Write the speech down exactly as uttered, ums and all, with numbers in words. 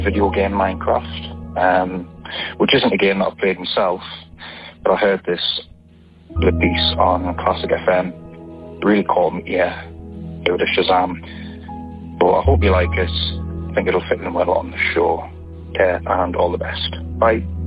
video game Minecraft, um, which isn't a game that I've played myself, but I heard this the piece on Classic F M. It really caught me, yeah, give it a Shazam. But I hope you like it. I think it'll fit in well on the show. Care and all the best. Bye.